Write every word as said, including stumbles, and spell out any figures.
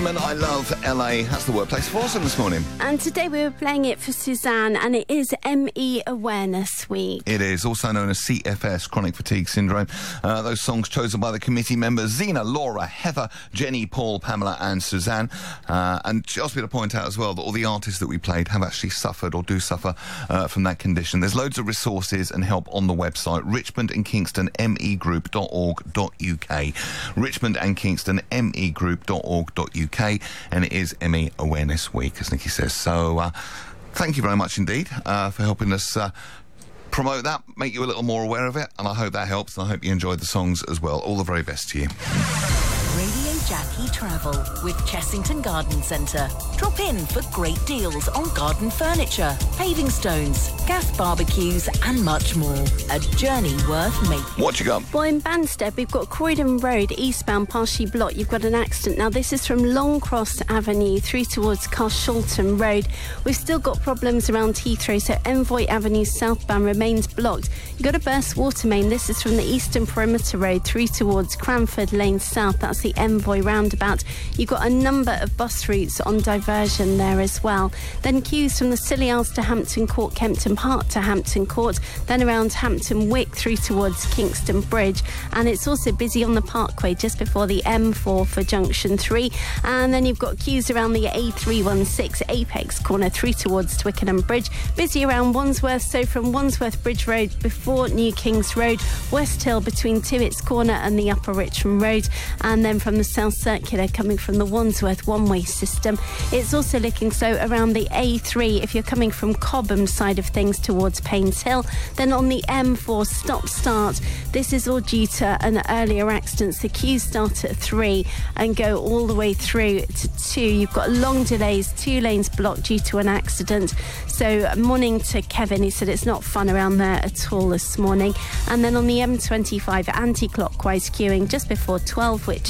And I love L A. That's the workplace for us this morning. And today we were playing it for Suzanne, and it is M E Awareness Week. It is, also known as C F S, Chronic Fatigue Syndrome. Uh, those songs chosen by the committee members, Zena, Laura, Heather, Jenny, Paul, Pamela and Suzanne. Uh, and she asked me to point out as well that all the artists that we played have actually suffered or do suffer uh, from that condition. There's loads of resources and help on the website, Richmond and Kingston M E group dot org dot U K. Richmond and Kingston M E group dot org dot U K. And it is M E Awareness Week, as Nikki says. So uh, thank you very much indeed uh, for helping us uh, promote that, make you a little more aware of it, and I hope that helps, and I hope you enjoyed the songs as well. All the very best to you. Radio Jackie Travel with Chessington Garden Centre. Drop in for great deals on garden furniture, paving stones, gas barbecues and much more. A journey worth making. What you got? Well, in Banstead, we've got Croydon Road, eastbound, partially blocked. You've got an accident. Now, this is from Longcross Avenue through towards Carshalton Road. We've still got problems around Heathrow, so Envoy Avenue southbound remains blocked. You've got a burst water main. This is from the Eastern Perimeter Road through towards Cranford Lane South. That's the Envoy roundabout. You've got a number of bus routes on diversion there as well. Then queues from the Scilly Isles to Hampton Court, Kempton Park to Hampton Court, then around Hampton Wick through towards Kingston Bridge. And it's also busy on the Parkway just before the M four for Junction three. And then you've got queues around the A three one six Apex corner through towards Twickenham Bridge. Busy around Wandsworth, so from Wandsworth Bridge Road before New Kings Road, West Hill between Tibbets Corner and the Upper Richmond Road, and then from the South Circular coming from the Wandsworth one-way system. It's also looking so around the A three if you're coming from Cobham side of things towards Paynes Hill. Then on the M four stop-start, this is all due to an earlier accident. The queues start at three and go all the way through to two. You've got long delays, two lanes blocked due to an accident. So morning to Kevin, he said it's not fun around there at all this morning. And then on the M twenty-five anti-clockwise queuing just before twelve, which